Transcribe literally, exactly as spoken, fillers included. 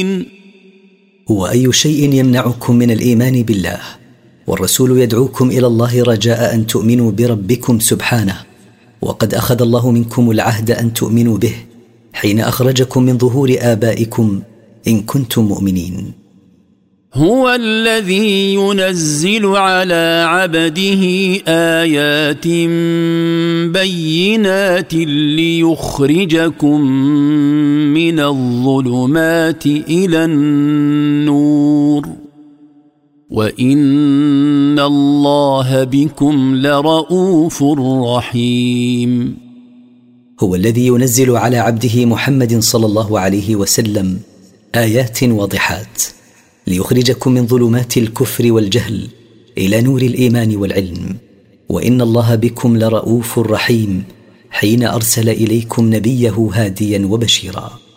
وأي شيء يمنعكم من الإيمان بالله؟ والرسول يدعوكم إلى الله رجاء أن تؤمنوا بربكم سبحانه، وقد أخذ الله منكم العهد أن تؤمنوا به حين أخرجكم من ظهور آبائكم إن كنتم مؤمنين. هو الذي ينزل على عبده آيات بينات ليخرجكم من الظلمات إلى النور وإن الله بكم لرؤوف رحيم. هو الذي ينزل على عبده محمد صلى الله عليه وسلم آيات واضحات ليخرجكم من ظلمات الكفر والجهل إلى نور الإيمان والعلم، وإن الله بكم لرؤوف رحيم حين أرسل إليكم نبيه هاديا وبشيرا.